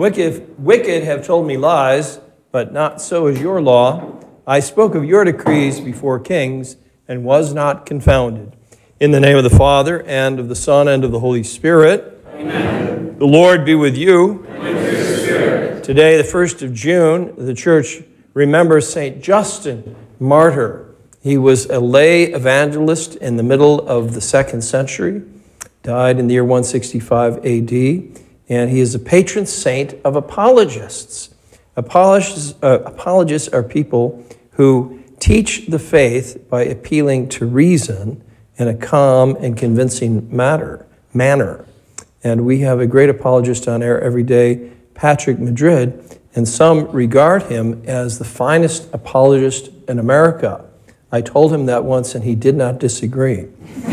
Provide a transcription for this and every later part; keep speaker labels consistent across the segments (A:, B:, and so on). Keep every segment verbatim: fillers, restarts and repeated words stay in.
A: wicked, wicked have told me lies, but not so is your law. I spoke of your decrees before kings and was not confounded. In the name of the Father, and of the Son, and of the Holy Spirit.
B: Amen.
A: The Lord be with you.
B: And with your spirit.
A: Today, the first of June, the church remembers Saint Justin, martyr. He was a lay evangelist in the middle of the second century, died in the year one sixty-five A D, and he is a patron saint of apologists. Apologists, uh, apologists are people who teach the faith by appealing to reason in a calm and convincing matter, manner. And we have a great apologist on air every day, Patrick Madrid, and some regard him as the finest apologist in America. I told him that once, and he did not disagree.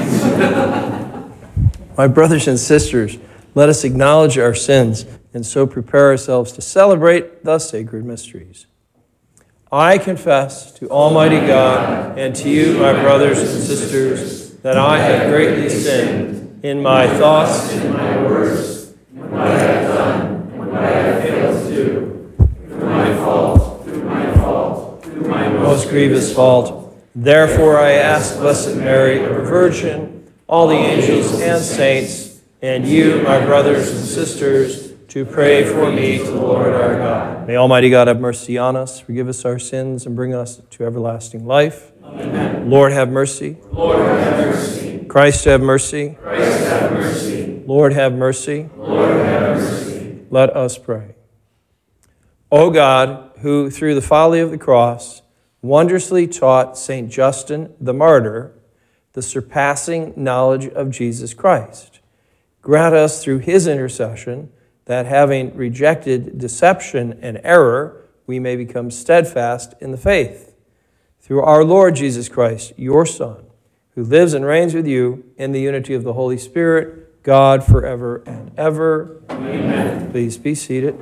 A: My brothers and sisters, let us acknowledge our sins and so prepare ourselves to celebrate the sacred mysteries. I confess to Almighty God and to you, my brothers and sisters, that I have greatly sinned in my thoughts and in my words, in what I have done and what I have failed to do, through my fault, through my fault, through my most grievous fault. Therefore I ask Blessed Mary, ever Virgin, all the angels and saints, and you, my brothers and sisters, to pray for me to the Lord our God. May Almighty God have mercy on us, forgive us our sins, and bring us to everlasting life. Amen. Lord have mercy. Lord have mercy. Christ have mercy. Christ have mercy. Lord have mercy. Lord have mercy. Let us pray. O God, who through the folly of the cross wondrously taught Saint Justin the martyr the surpassing knowledge of Jesus Christ, grant us through his intercession that having rejected deception and error, we may become steadfast in the faith. Through our Lord Jesus Christ, your Son, who lives and reigns with you in the unity of the Holy Spirit, God forever and ever. Amen. Please be seated.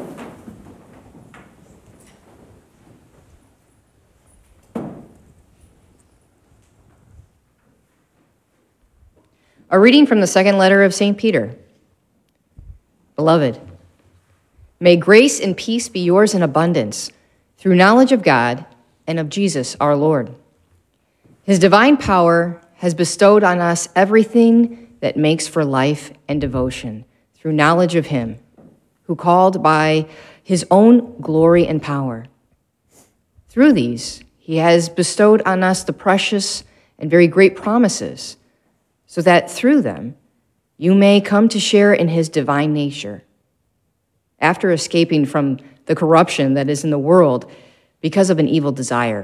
C: A reading from the second letter of Saint Peter. Beloved, may grace and peace be yours in abundance through knowledge of God and of Jesus our Lord. His divine power has bestowed on us everything that makes for life and devotion through knowledge of him, who called by his own glory and power. Through these, he has bestowed on us the precious and very great promises, so that through them you may come to share in his divine nature. After escaping from the corruption that is in the world because of an evil desire.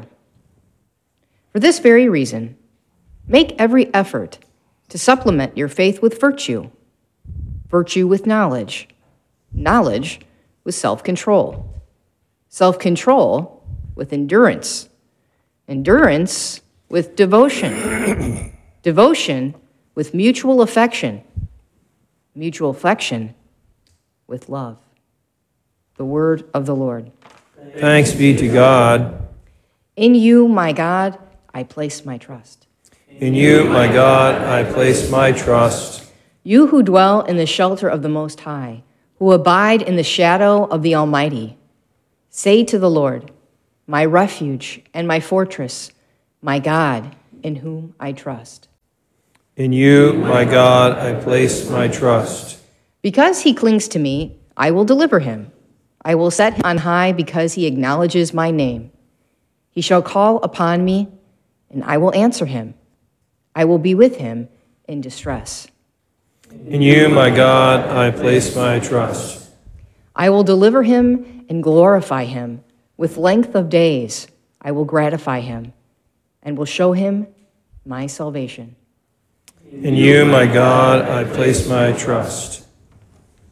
C: For this very reason, make every effort to supplement your faith with virtue, virtue with knowledge, knowledge with self-control, self-control with endurance, endurance with devotion, devotion with mutual affection, mutual affection with love. The word of the Lord.
A: Thanks be to God.
C: In you, my God, I place my trust.
A: In you, my God, I place my trust.
C: You who dwell in the shelter of the Most High, who abide in the shadow of the Almighty, say to the Lord, my refuge and my fortress, my God, in whom I trust.
A: In you, my God, I place my trust.
C: Because he clings to me, I will deliver him. I will set him on high because he acknowledges my name. He shall call upon me, and I will answer him. I will be with him in distress.
A: In you, my God, I place my trust.
C: I will deliver him and glorify him. With length of days, I will gratify him and will show him my salvation.
A: In you, my God, I place my trust.